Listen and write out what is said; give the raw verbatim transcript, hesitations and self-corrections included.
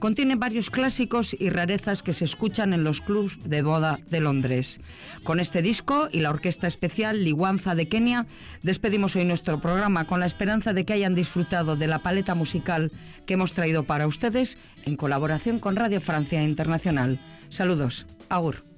Contiene varios clásicos y rarezas que se escuchan en los clubs de boda de Londres. Con este disco y la orquesta especial Liwanza de Kenia, despedimos hoy nuestro programa con la esperanza de que hayan disfrutado de la paleta musical que hemos traído para ustedes en colaboración con Radio Francia Internacional. Saludos. Agur.